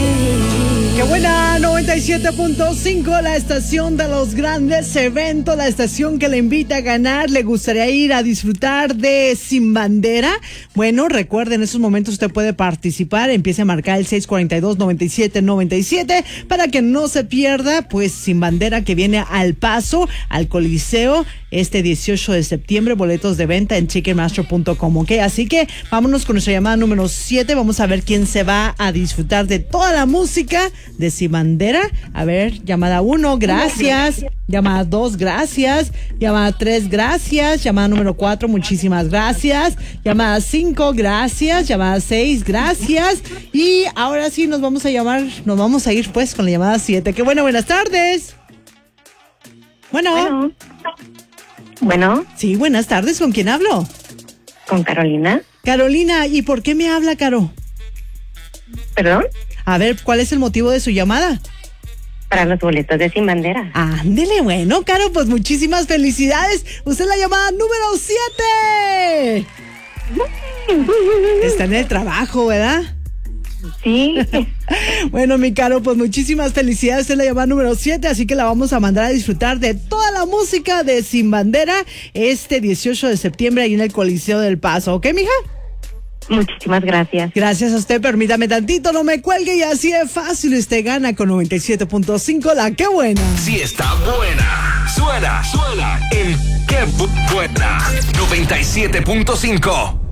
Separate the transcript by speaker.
Speaker 1: ¡Qué buena! 97.5, la estación de los grandes eventos, la estación que le invita a ganar. ¿Le gustaría ir a disfrutar de Sin Bandera? Bueno, recuerde, en esos momentos usted puede participar. Empiece a marcar el 642-9797 para que no se pierda, pues, Sin Bandera, que viene al Paso, al Coliseo, este 18 de septiembre. Boletos de venta en Ticketmaster.com, ¿ok? Así que vámonos con nuestra llamada número 7. Vamos a ver quién se va a disfrutar de toda la música de Sin Bandera. A ver, llamada 1, gracias. Llamada 2, gracias. Llamada 3, gracias. Llamada número 4, muchísimas gracias. Llamada 5, gracias. Llamada 6, gracias. Y ahora sí nos vamos a ir pues con la llamada 7. ¡Qué bueno! Buenas tardes. Bueno. Sí, buenas tardes. ¿Con quién hablo?
Speaker 2: Con Carolina.
Speaker 1: Carolina, ¿y por qué me habla, Caro?
Speaker 2: ¿Perdón?
Speaker 1: A ver, ¿cuál es el motivo de su llamada?
Speaker 2: Para los boletos de Sin Bandera.
Speaker 1: Ándele, bueno, Caro, pues muchísimas felicidades. Usted es la llamada número 7. Está en el trabajo, ¿verdad?
Speaker 2: Sí.
Speaker 1: Bueno, mi Caro, pues muchísimas felicidades. Usted es la llamada número 7, así que la vamos a mandar a disfrutar de toda la música de Sin Bandera este 18 de septiembre ahí en el Coliseo del Paso. ¿Ok, mija?
Speaker 2: Muchísimas gracias.
Speaker 1: Gracias a usted, permítame tantito, no me cuelgue y así es fácil, usted gana con 97.5, la Qué Buena.
Speaker 3: Si está buena, suena en Qué Buena, 97.5.